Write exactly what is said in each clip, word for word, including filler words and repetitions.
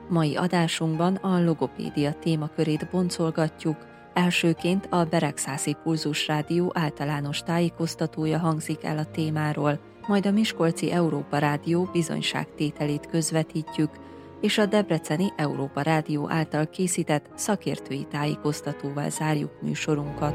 Mai adásunkban a logopédia témakörét boncolgatjuk. Elsőként a Beregszászi Pulzus Rádió általános tájékoztatója hangzik el a témáról, majd a Miskolci Európa Rádió bizonyságtételét közvetítjük, és a Debreceni Európa Rádió által készített szakértői tájékoztatóval zárjuk műsorunkat.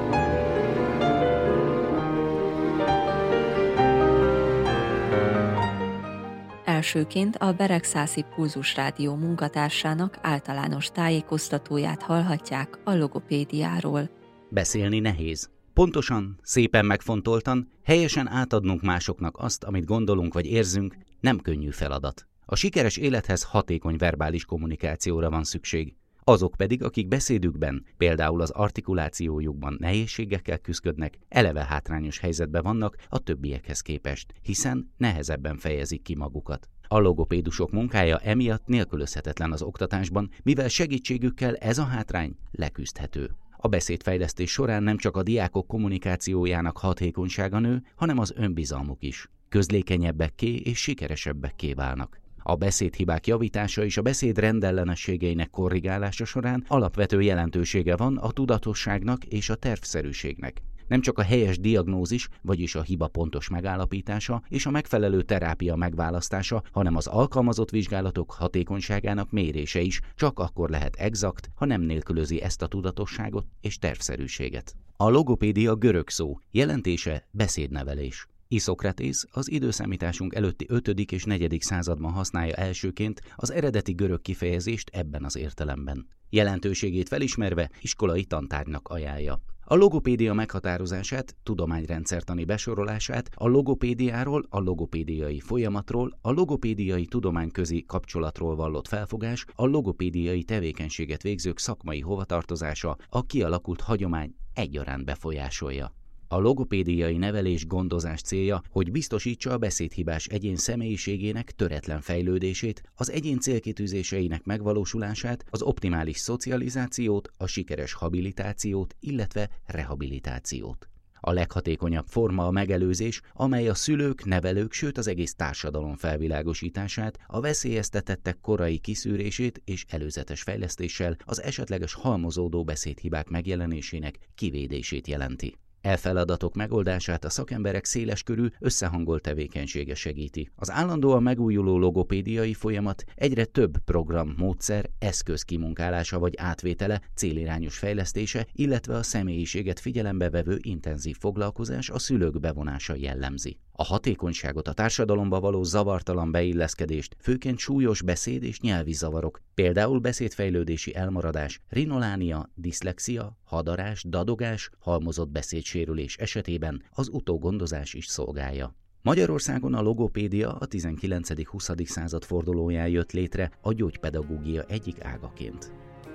Elsőként a Beregszászi Pulzus Rádió munkatársának általános tájékoztatóját hallhatják a logopédiáról. Beszélni nehéz. Pontosan, szépen megfontoltan, helyesen átadnunk másoknak azt, amit gondolunk vagy érzünk, nem könnyű feladat. A sikeres élethez hatékony verbális kommunikációra van szükség. Azok pedig, akik beszédükben, például az artikulációjukban nehézségekkel küszködnek, eleve hátrányos helyzetben vannak a többiekhez képest, hiszen nehezebben fejezik ki magukat. A logopédusok munkája emiatt nélkülözhetetlen az oktatásban, mivel segítségükkel ez a hátrány leküzdhető. A beszédfejlesztés során nem csak a diákok kommunikációjának hatékonysága nő, hanem az önbizalmuk is. Közlékenyebbekké és sikeresebbekké válnak. A beszédhibák javítása és a beszéd rendellenességeinek korrigálása során alapvető jelentősége van a tudatosságnak és a tervszerűségnek. Nem csak a helyes diagnózis, vagyis a hiba pontos megállapítása és a megfelelő terápia megválasztása, hanem az alkalmazott vizsgálatok hatékonyságának mérése is csak akkor lehet exakt, ha nem nélkülözi ezt a tudatosságot és tervszerűséget. A logopédia görög szó, jelentése beszédnevelés. Iszokratész az időszámításunk előtti ötödik és negyedik században használja elsőként az eredeti görög kifejezést ebben az értelemben. Jelentőségét felismerve iskolai tantárgynak ajánlja. A logopédia meghatározását, tudományrendszertani besorolását a logopédiáról, a logopédiai folyamatról, a logopédiai tudományközi kapcsolatról vallott felfogás, a logopédiai tevékenységet végzők szakmai hovatartozása, a kialakult hagyomány egyaránt befolyásolja. A logopédiai nevelés gondozás célja, hogy biztosítsa a beszédhibás egyén személyiségének töretlen fejlődését, az egyén célkitűzéseinek megvalósulását, az optimális szocializációt, a sikeres habilitációt, illetve rehabilitációt. A leghatékonyabb forma a megelőzés, amely a szülők, nevelők, sőt az egész társadalom felvilágosítását, a veszélyeztetettek korai kiszűrését és előzetes fejlesztéssel az esetleges halmozódó beszédhibák megjelenésének kivédését jelenti. E feladatok megoldását a szakemberek széleskörű, összehangolt tevékenysége segíti. Az állandóan megújuló logopédiai folyamat egyre több program, módszer, eszköz kimunkálása vagy átvétele, célirányos fejlesztése, illetve a személyiséget figyelembe vevő intenzív foglalkozás a szülők bevonása jellemzi. A hatékonyságot, a társadalomba való zavartalan beilleszkedést, főként súlyos beszéd- és nyelvi zavarok, például beszédfejlődési elmaradás, rinolánia, diszlexia, hadarás, dadogás, halmozott beszédsérülés esetében az utógondozás is szolgálja. Magyarországon a logopédia a tizenkilencedik-huszadik század fordulóján jött létre a gyógypedagógia egyik ágaként.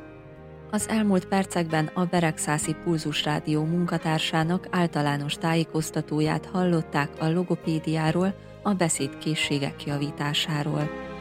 Az elmúlt percekben a Beregszászi Pulzus Rádió munkatársának általános tájékoztatóját hallották a logopédiáról, a beszédkészségek javításáról.